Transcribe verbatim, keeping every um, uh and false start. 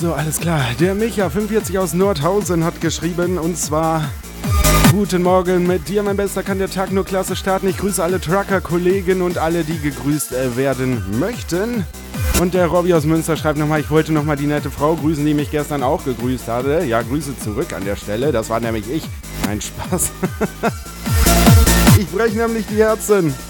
So, alles klar. Der Micha fünfundvierzig aus Nordhausen hat geschrieben, und zwar: Guten Morgen, mit dir, mein Bester, kann der Tag nur klasse starten. Ich grüße alle Trucker-Kollegen und alle, die gegrüßt äh, werden möchten. Und der Robby aus Münster schreibt nochmal: Ich wollte nochmal die nette Frau grüßen, die mich gestern auch gegrüßt hatte. Ja, Grüße zurück an der Stelle. Das war nämlich ich. Nein, Spaß. Ich breche nämlich die Herzen.